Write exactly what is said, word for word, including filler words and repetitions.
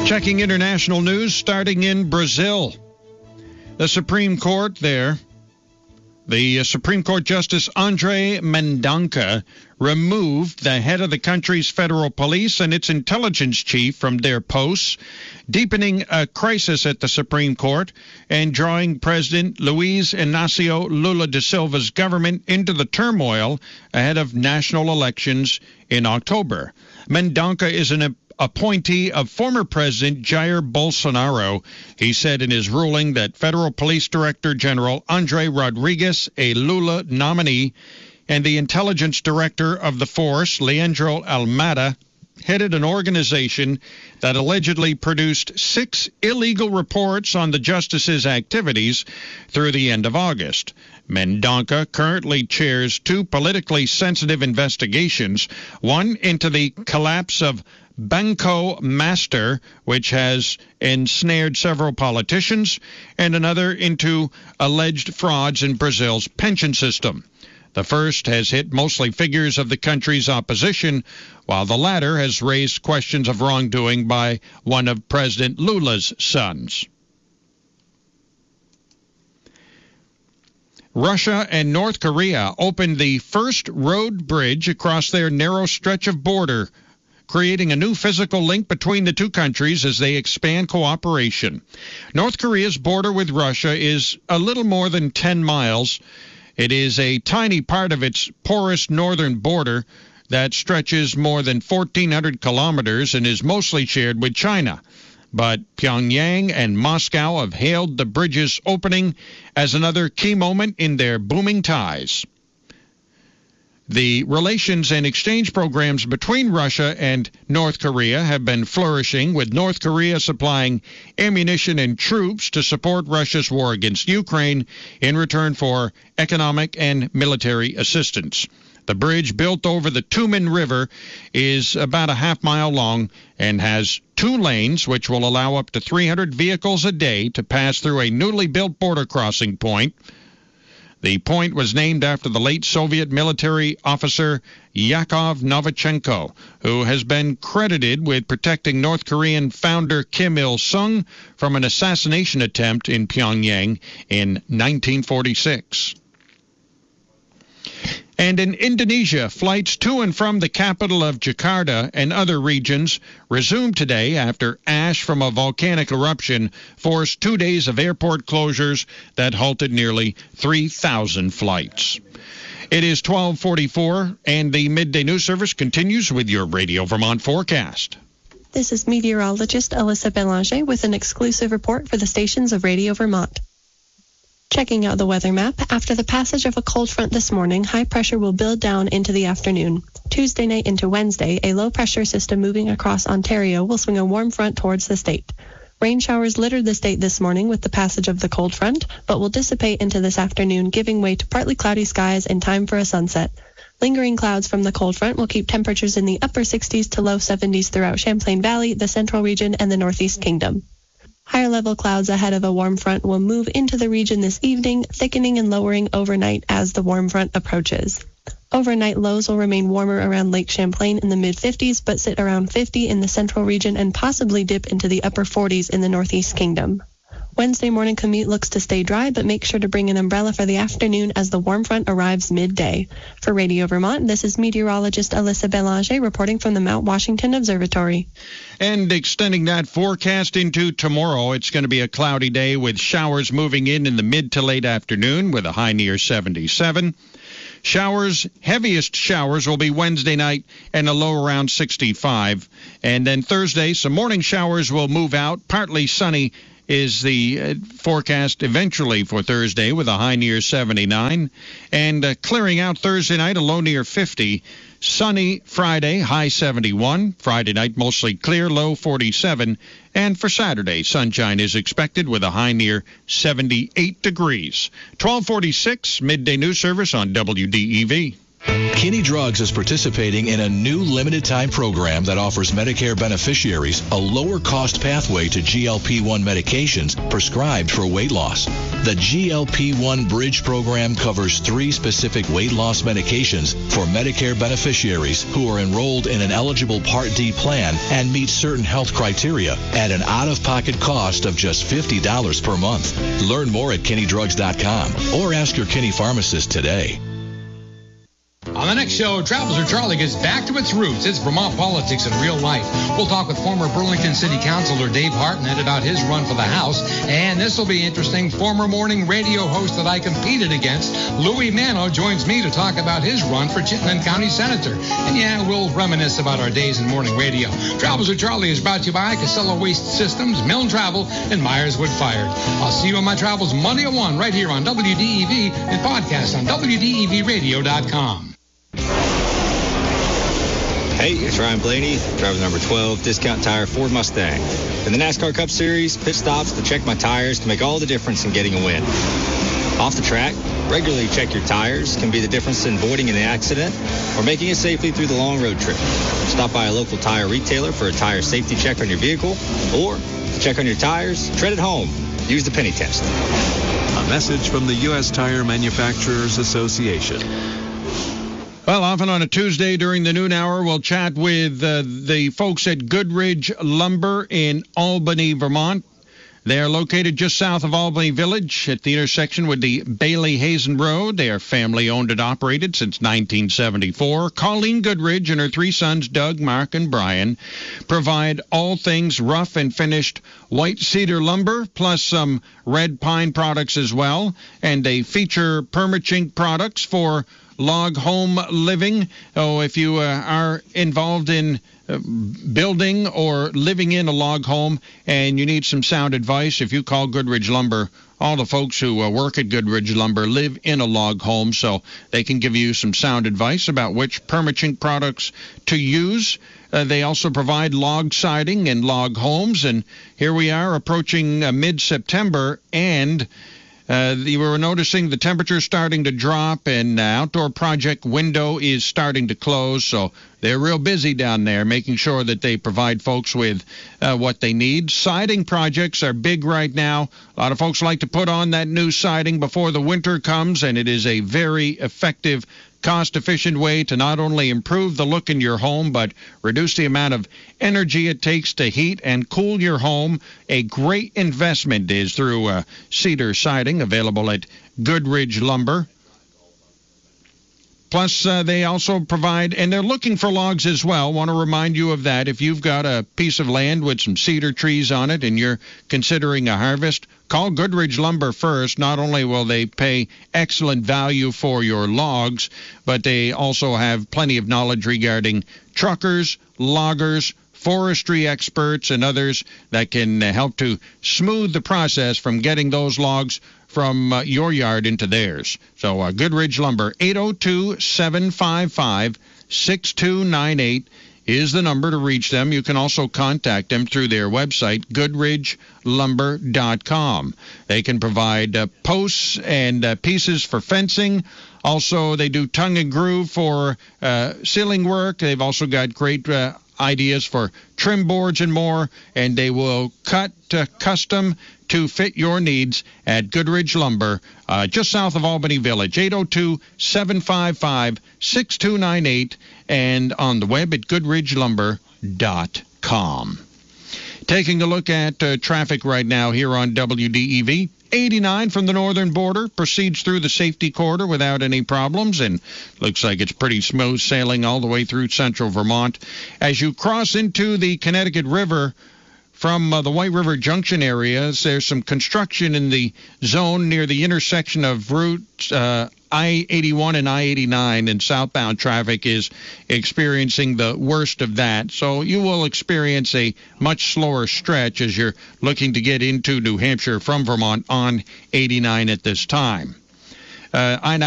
Checking international news, starting in Brazil. The Supreme Court there, the Supreme Court Justice André Mendonça removed the head of the country's federal police and its intelligence chief from their posts, deepening a crisis at the Supreme Court and drawing President Luiz Inácio Lula da Silva's government into the turmoil ahead of national elections in October. Mendonça is an appointee of former President Jair Bolsonaro. He said in his ruling that Federal Police Director General André Rodrigues, a Lula nominee, and the intelligence director of the force, Leandro Almada, headed an organization that allegedly produced six illegal reports on the justice's activities through the end of August. Mendonça currently chairs two politically sensitive investigations, one into the collapse of Banco Master, which has ensnared several politicians, and another into alleged frauds in Brazil's pension system. The first has hit mostly figures of the country's opposition, while the latter has raised questions of wrongdoing by one of President Lula's sons. Russia and North Korea opened the first road bridge across their narrow stretch of border, creating a new physical link between the two countries as they expand cooperation. North Korea's border with Russia is a little more than ten miles. It is a tiny part of its porous northern border that stretches more than fourteen hundred kilometers and is mostly shared with China. But Pyongyang and Moscow have hailed the bridge's opening as another key moment in their booming ties. The relations and exchange programs between Russia and North Korea have been flourishing, with North Korea supplying ammunition and troops to support Russia's war against Ukraine in return for economic and military assistance. The bridge, built over the Tumen River, is about a half mile long and has two lanes, which will allow up to three hundred vehicles a day to pass through a newly built border crossing point. The point was named after the late Soviet military officer Yakov Novichenko, who has been credited with protecting North Korean founder Kim Il-sung from an assassination attempt in Pyongyang in nineteen forty-six. And in Indonesia, flights to and from the capital of Jakarta and other regions resumed today after ash from a volcanic eruption forced two days of airport closures that halted nearly three thousand flights. It is twelve forty-four, and the Midday News Service continues with your Radio Vermont forecast. This is meteorologist Alyssa Belanger with an exclusive report for the stations of Radio Vermont. Checking out the weather map, after the passage of a cold front this morning, high pressure will build down into the afternoon. Tuesday night into Wednesday, a low-pressure system moving across Ontario will swing a warm front towards the state. Rain showers littered the state this morning with the passage of the cold front, but will dissipate into this afternoon, giving way to partly cloudy skies in time for a sunset. Lingering clouds from the cold front will keep temperatures in the upper sixties to low seventies throughout Champlain Valley, the Central Region, and the Northeast Kingdom. Higher-level clouds ahead of a warm front will move into the region this evening, thickening and lowering overnight as the warm front approaches. Overnight lows will remain warmer around Lake Champlain in the mid-fifties, but sit around fifty in the Central Region and possibly dip into the upper forties in the Northeast Kingdom. Wednesday morning commute looks to stay dry, but make sure to bring an umbrella for the afternoon as the warm front arrives midday. For Radio Vermont, this is meteorologist Alyssa Belanger reporting from the Mount Washington Observatory. And extending that forecast into tomorrow, it's going to be a cloudy day with showers moving in in the mid to late afternoon with a high near seventy-seven. Showers, heaviest showers will be Wednesday night and a low around sixty-five. And then Thursday, some morning showers will move out, partly sunny is the uh, forecast eventually for Thursday with a high near seventy-nine. And uh, clearing out Thursday night, a low near fifty. Sunny Friday, high seventy-one. Friday night, mostly clear, low forty-seven. And for Saturday, sunshine is expected with a high near seventy-eight degrees. twelve forty-six, Midday News Service on W D E V. Kinney Drugs is participating in a new limited-time program that offers Medicare beneficiaries a lower-cost pathway to G L P one medications prescribed for weight loss. The G L P one Bridge program covers three specific weight loss medications for Medicare beneficiaries who are enrolled in an eligible Part D plan and meet certain health criteria at an out-of-pocket cost of just fifty dollars per month. Learn more at Kinney Drugs dot com or ask your Kinney pharmacist today. On the next show, Travels with Charlie gets back to its roots. It's Vermont politics in real life. We'll talk with former Burlington City Councilor Dave Hartnett about his run for the House. And this will be interesting. Former morning radio host that I competed against, Louis Mano, joins me to talk about his run for Chittenden County Senator. And yeah, we'll reminisce about our days in morning radio. Travels with Charlie is brought to you by Casella Waste Systems, Milne Travel, and Myers Wood Fired. I'll see you on my travels Monday at one right here on W D E V and podcast on W D E V radio dot com. Hey, it's Ryan Blaney, driver number twelve, Discount Tire Ford Mustang. In the NASCAR Cup Series, pit stops to check my tires can make all the difference in getting a win. Off the track, regularly check your tires can be the difference in avoiding an accident or making it safely through the long road trip. Stop by a local tire retailer for a tire safety check on your vehicle, or to check on your tires, tread at home. Use the penny test. A message from the U S Tire Manufacturers Association. Well, often on a Tuesday during the noon hour, we'll chat with uh, the folks at Goodridge Lumber in Albany, Vermont. They are located just south of Albany Village at the intersection with the Bailey-Hazen Road. They are family-owned and operated since nineteen seventy-four. Colleen Goodridge and her three sons, Doug, Mark, and Brian, provide all things rough and finished white cedar lumber, plus some red pine products as well. And they feature Permachink products for log home living. Oh, if you uh, are involved in uh, building or living in a log home and you need some sound advice, if you call Goodridge Lumber, all the folks who uh, work at Goodridge Lumber live in a log home, so they can give you some sound advice about which Permachink products to use. Uh, they also provide log siding and log homes, and here we are approaching uh, mid-September, and Uh, you were noticing the temperature starting to drop, and the outdoor project window is starting to close, so they're real busy down there making sure that they provide folks with uh, what they need. Siding projects are big right now. A lot of folks like to put on that new siding before the winter comes, and it is a very effective, cost-efficient way to not only improve the look in your home, but reduce the amount of energy it takes to heat and cool your home. A great investment is through uh, cedar siding, available at Goodridge Lumber. Plus, uh, they also provide, and they're looking for logs as well. Want to remind you of that. If you've got a piece of land with some cedar trees on it and you're considering a harvest, call Goodridge Lumber first. Not only will they pay excellent value for your logs, but they also have plenty of knowledge regarding truckers, loggers, forestry experts, and others that can help to smooth the process from getting those logs from uh, your yard into theirs. So uh, Goodridge Lumber, eight oh two, seven five five, six two nine eight is the number to reach them. You can also contact them through their website, goodridge lumber dot com. They can provide uh, posts and uh, pieces for fencing. Also, they do tongue and groove for uh, ceiling work. They've also got great uh, ideas for trim boards and more, and they will cut uh, custom to fit your needs at Goodridge Lumber, uh, just south of Albany Village, eight oh two, seven five five, six two nine eight, and on the web at goodridge lumber dot com. Taking a look at uh, traffic right now here on W D E V. eighty-nine from the northern border proceeds through the safety corridor without any problems, and looks like it's pretty smooth sailing all the way through central Vermont. As you cross into the Connecticut River from uh, the White River Junction areas, there's some construction in the zone near the intersection of Route uh, I eighty-one and I eighty-nine, and southbound traffic is experiencing the worst of that. So you will experience a much slower stretch as you're looking to get into New Hampshire from Vermont on eighty-nine at this time. Uh, I